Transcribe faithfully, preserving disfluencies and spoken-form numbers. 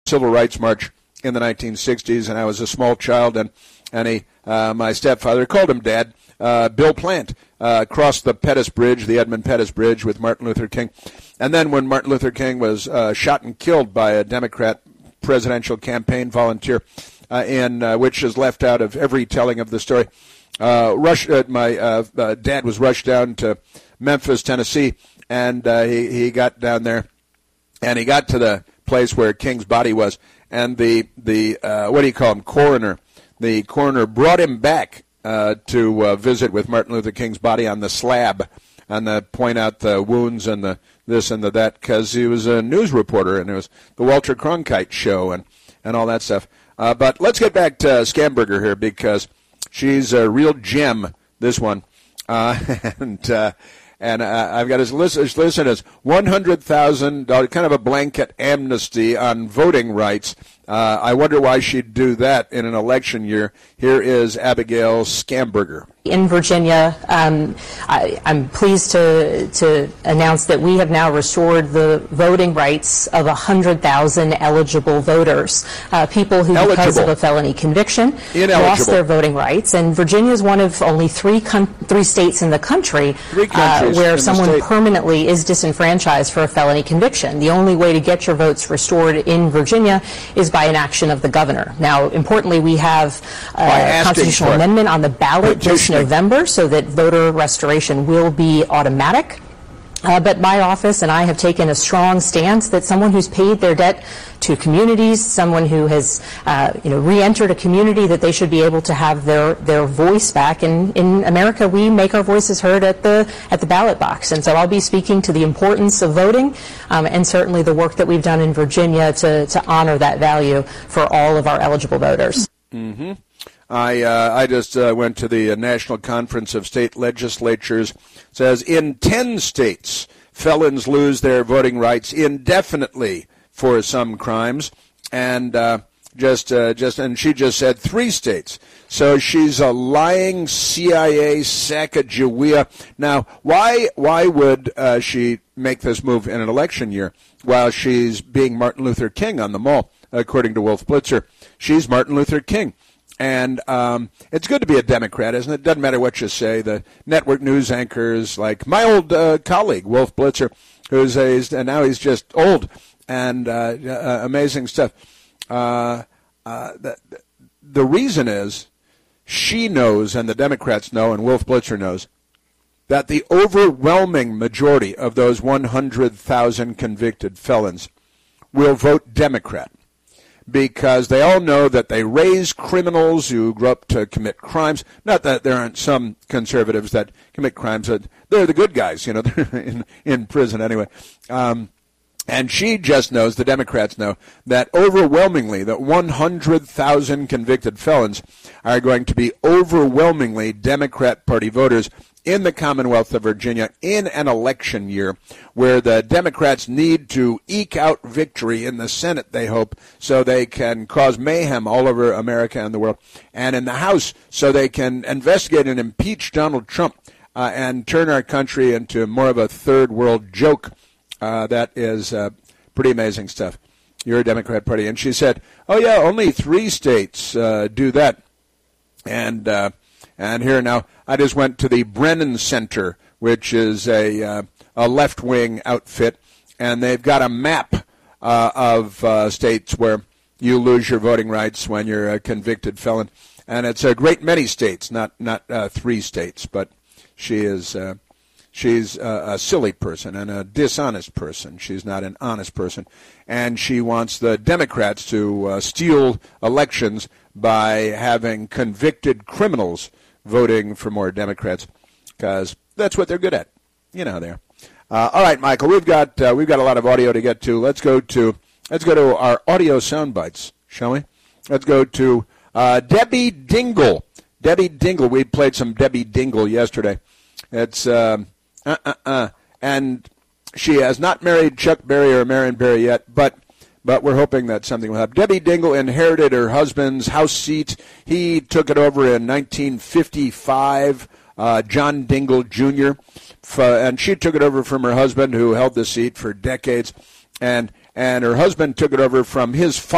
Civil Rights March in the nineteen sixties, and I was a small child, and, and he, uh, my stepfather, called him Dad, uh, Bill Plant, uh, crossed the Pettus Bridge, the Edmund Pettus Bridge, with Martin Luther King. And then when Martin Luther King was uh, shot and killed by a Democrat presidential campaign volunteer, uh, in uh, which is left out of every telling of the story, uh, rush, uh, my uh, uh, dad was rushed down to Memphis, Tennessee, and uh, he, he got down there, and he got to the place where King's body was, and the, the uh, what do you call him, coroner, the coroner brought him back uh, to uh, visit with Martin Luther King's body on the slab, and the, point out the wounds and the this and the that, because he was a news reporter, and it was the Walter Cronkite show and, and all that stuff. Uh, but let's get back to Schamberger here, because she's a real gem, this one. Uh, and uh, and uh, I've got his list, his list as one hundred thousand dollars, kind of a blanket amnesty on voting rights. Uh, I wonder why she'd do that in an election year. Here is Abigail Schamberger. In Virginia, um, I, I'm pleased to, to announce that we have now restored the voting rights of one hundred thousand eligible voters, uh, people who, eligible. because of a felony conviction, Ineligible. lost their voting rights. And Virginia is one of only three con- three states in the country uh, where someone permanently is disenfranchised for a felony conviction. The only way to get your votes restored in Virginia is by inaction of the governor. Now, importantly, we have a constitutional amendment on the ballot this November so that voter restoration will be automatic. Uh, but my office and I have taken a strong stance that someone who's paid their debt to communities, someone who has uh, you know, re-entered a community, that they should be able to have their, their voice back. And in America, we make our voices heard at the at the ballot box. And so I'll be speaking to the importance of voting um, and certainly the work that we've done in Virginia to, to honor that value for all of our eligible voters. Mm-hmm. I uh, I just uh, went to the uh, National Conference of State Legislatures. It says in ten states, felons lose their voting rights indefinitely for some crimes, and uh, just uh, just and she just said three states. So she's a lying C I A Sacagawea. Now, why why would uh, she make this move in an election year while she's being Martin Luther King on the mall? According to Wolf Blitzer, she's Martin Luther King. And um, it's good to be a Democrat, isn't it? Doesn't matter what you say. The network news anchors, like my old uh, colleague, Wolf Blitzer, who's a, and now he's just old, and uh, uh, amazing stuff. Uh, uh, the, the reason is she knows, and the Democrats know, and Wolf Blitzer knows, that the overwhelming majority of those one hundred thousand convicted felons will vote Democrat, because they all know that they raise criminals who grow up to commit crimes. Not that there aren't some conservatives that commit crimes. They're the good guys, you know, they're in, in prison anyway. Um, and she just knows, the Democrats know, that overwhelmingly, that one hundred thousand convicted felons are going to be overwhelmingly Democrat Party voters in the Commonwealth of Virginia in an election year where the Democrats need to eke out victory in the Senate, they hope, so they can cause mayhem all over America and the world, and in the House so they can investigate and impeach Donald Trump uh, and turn our country into more of a third world joke. Uh, that is uh, pretty amazing stuff. You're a Democrat Party. And she said, oh, yeah, only three states uh, do that. And uh, and here now, I just went to the Brennan Center, which is a, uh, a left-wing outfit, and they've got a map uh, of uh, states where you lose your voting rights when you're a convicted felon. And it's a great many states, not, not uh, three states, but she is... Uh, She's a, a silly person and a dishonest person. She's not an honest person. And she wants the Democrats to uh, steal elections by having convicted criminals voting for more Democrats, because that's what they're good at. You know how they are. Uh, all right, Michael, we've got uh, we've got a lot of audio to get to. Let's go to let's go to our audio sound bites, shall we? Let's go to uh, Debbie Dingle. Debbie Dingle. We played some Debbie Dingle yesterday. It's uh, uh, uh, uh, and she has not married Chuck Berry or Marion Barry yet, but but we're hoping that something will happen. Debbie Dingle inherited her husband's House seat. He took it over in nineteen fifty-five, uh, John Dingle Junior, F- and she took it over from her husband, who held the seat for decades, and and her husband took it over from his father.